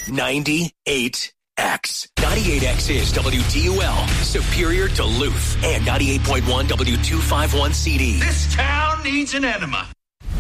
98X. 98X is WDUL, Superior Duluth, and 98.1 W251 CD. This town needs an enema.